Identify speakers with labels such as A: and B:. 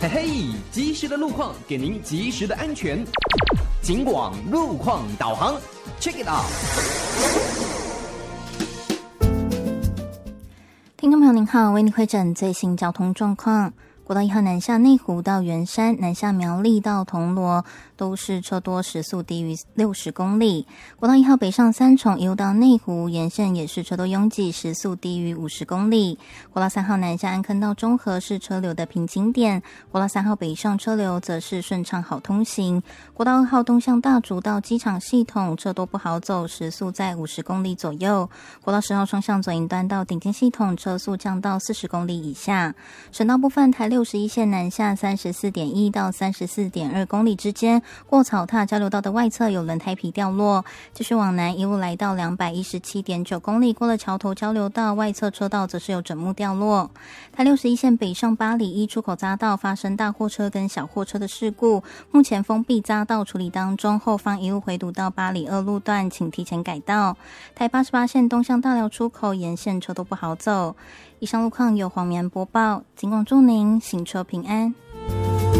A: 嘿嘿，及时的路况给您及时的安全。警广路况导航 ，Check it out。
B: 听众朋友您好，为您汇整最新交通状况。国道1号南下内湖到圆山，南下苗栗到铜锣都是车多，时速低于60公里。国道1号北上三重一路到内湖沿线也是车多拥挤，时速低于50公里。国道3号南下安坑到中和是车流的瓶颈点，国道3号北上车流则是顺畅好通行。国道2号东向大竹到机场系统车多不好走，时速在50公里左右。国道10号双向左营端到顶尖系统车速降到40公里以下。省道部分，台61线南下34.1到34.2公里之间，过草踏交流道的外侧有轮胎皮掉落，继续往南一路来到217.9公里，过了桥头交流道外侧车道则是有枕木掉落。台61线北上八里一出口匝道发生大货车跟小货车的事故，目前封闭匝道处理当中，后方一路回堵到八里2路段，请提前改道。台88线东向大寮出口沿线车都不好走。以上路况由黄绵播报，警广祝您行车平安。